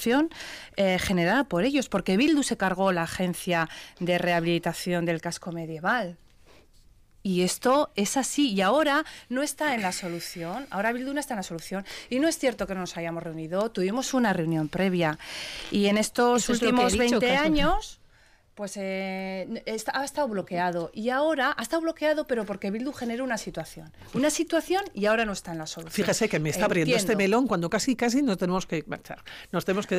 situación generada por ellos, porque Bildu se cargó la agencia de rehabilitación del casco medieval. Y esto es así, y ahora no está en la solución, ahora Bildu no está en la solución. Y no es cierto que no nos hayamos reunido, tuvimos una reunión previa. Y en estos últimos 20 años, pues ha estado bloqueado. Y ahora ha estado bloqueado, pero porque Bildu genera una situación y ahora no está en la solución. Fíjese que me está abriendo este melón cuando casi nos tenemos que marchar. Nos tenemos que